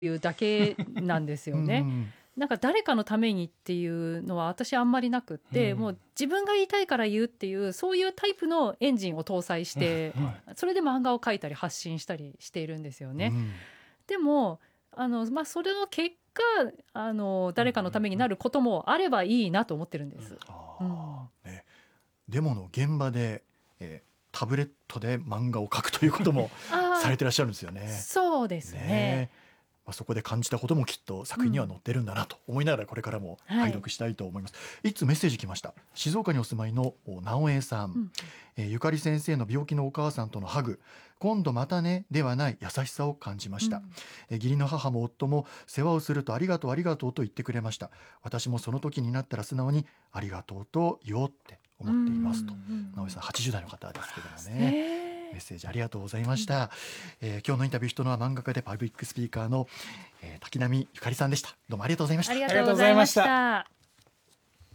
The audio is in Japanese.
いうだけなんですうよね。 んなんか誰かのためにっていうのは私あんまりなくっうて、もうん自分が言いたいから言うっていうそういうタイプのエンジンを搭載しうんて、 はいそれで漫画を描いたり発信したりしているんですよね。 うんでもそれの結果誰かのためになることもあればいいなと思ってるんです。うん、 ね、デモの現場で、タブレットで漫画を描くということもさああ、 れてらっしゃるんですよね。 そうですね。 ねえ、そこで感じたこともきっと作品には載ってるんだなと思いながらこれからもはい。 拝読したいと思います。いつメッセージ来ました。静岡にお住まいの直江さん、 うん、 ゆかり先生の病気のお母さんとのハグ、今度またねではない優しさを感じました。 うん、 義理の母も夫も世話をするとありがとうありがとうと言ってくれました。私もその時になったら素直にありがとうと言おうってうん、う思っていますと。直江ん、 さん80代の方ですけどもね、メッねセージありがとうございました。今日のインタビュー人のは漫画家でパブリックスピーカーの、滝波ゆかりさんでした。どうもありがとうございました。 ありがありがとうござとうございまいました。 した。